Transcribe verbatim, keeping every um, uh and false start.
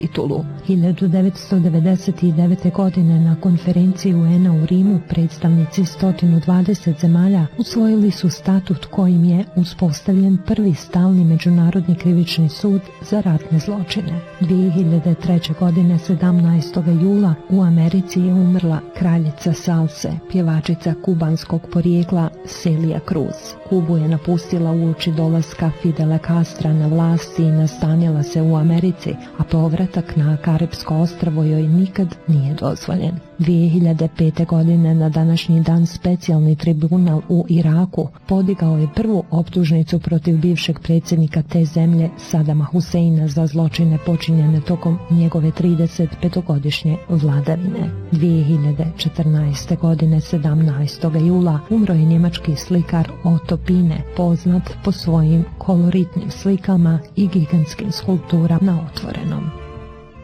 titulu. hiljadu devetsto devedeset devete. godine na konferenciji U N-a u Rimu predstavnici sto dvadeset zemalja usvojili su statut kojim je uspostavljen prvi stalni međunarodni krivični sud za ratne zločine. dvije hiljade treće. godine sedamnaestog jula u Americi je umrla kraljica salse, pjevačica kubanskog porijekla Celia Cruz. Kubu je napustila uoči dolaska Fidela Castra na vlasti i nastanila se u Americi, a povratak na Karipsko ostrvo joj nikad nije dozvoljen. dvije hiljade pete. godine na današnji dan specijalni tribunal u Iraku podigao je prvu optužnicu protiv bivšeg predsjednika te zemlje Sadama Huseina za zločine počinjene tokom njegove trideset petogodišnje vladavine. dvije hiljade četrnaeste. godine sedamnaestog jula umro je njemački slikar Otto Pine, poznat po svojim koloritnim slikama i gigantskim skulpturama na otvorenom.